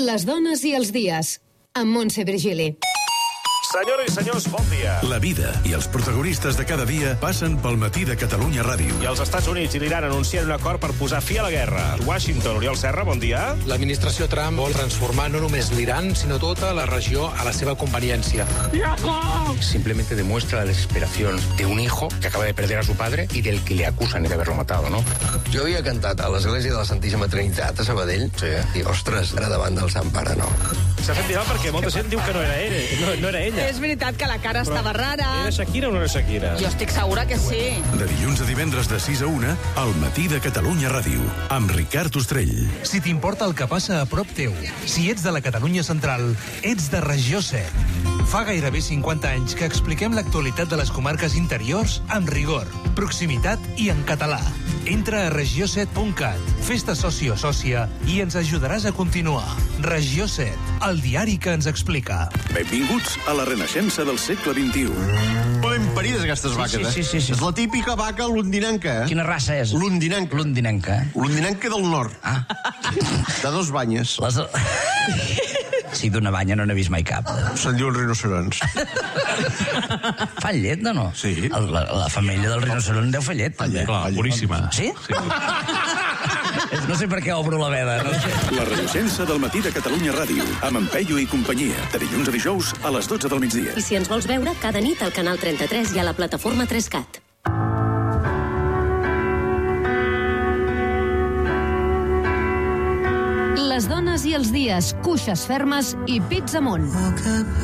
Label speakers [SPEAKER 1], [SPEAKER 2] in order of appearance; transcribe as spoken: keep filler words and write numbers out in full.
[SPEAKER 1] Les dones i els dies, amb Montse Virgili.
[SPEAKER 2] Senyores i senyors, bon dia.
[SPEAKER 3] La vida i els protagonistes de cada dia passen pel matí de Catalunya Ràdio.
[SPEAKER 2] I els Estats Units i l'Iran anuncien un acord per posar fi a la guerra. Washington, Oriol Serra, bon dia.
[SPEAKER 4] L'administració Trump vol transformar no només l'Iran, sinó tota la regió a la seva conveniència.
[SPEAKER 5] Simplemente demuestra la desesperación de un hijo que acaba de perder a su padre y del que le acusan de haberlo matado, ¿no?
[SPEAKER 6] Jo havia cantat a l'església de la Santíssima Trinitat a Sabadell, sí. I, ostres, ara davant del Sant Pare, no.
[SPEAKER 2] S'ha fet viral perquè molta gent diu que no era ell, no, no era ella.
[SPEAKER 7] És veritat que la cara
[SPEAKER 2] Però
[SPEAKER 7] estava rara.
[SPEAKER 2] Era Shakira o no era Shakira?
[SPEAKER 7] Jo estic segura que sí.
[SPEAKER 3] De dilluns a divendres de sis a una, al matí de Catalunya Ràdio, amb Ricard Ostrell.
[SPEAKER 8] Si t'importa el que passa a prop teu, si ets de la Catalunya central, ets de Regió set. Fa gairebé cinquanta anys que expliquem l'actualitat de les comarques interiors amb rigor, proximitat i en català. Entra a regió set punt cat, fes-te soci o sòcia i ens ajudaràs a continuar. Regió set, el diari que ens explica.
[SPEAKER 3] Benvinguts a la renaixença del segle vint-i-u.
[SPEAKER 9] Ben parides, aquestes vaques,
[SPEAKER 10] sí, sí, sí, sí.
[SPEAKER 9] eh? És la típica vaca londinenca, eh?
[SPEAKER 10] Quina raça és?
[SPEAKER 9] Londinenca.
[SPEAKER 10] Londinenca.
[SPEAKER 9] Londinenca del nord.
[SPEAKER 10] Ah.
[SPEAKER 9] De dos banyes.
[SPEAKER 10] Les... Sí, d'una banya no n'he vist mai cap.
[SPEAKER 9] Se'n diuen rinoceronts.
[SPEAKER 10] Fan llet, no, no?
[SPEAKER 9] Sí.
[SPEAKER 10] El, la, la família del rinoceron deu fer llet, també.
[SPEAKER 9] Clar, boníssima.
[SPEAKER 10] Sí? Sí. No sé per què obro la veda. No sé.
[SPEAKER 3] La renaixença del matí de Catalunya Ràdio, amb en Peyu i companyia, de dilluns a dijous a les dotze del migdia.
[SPEAKER 1] I si ens vols veure, cada nit al canal trenta-tres i a la plataforma tres cat. Les dones i els dies, cuixes fermes i pits amunt.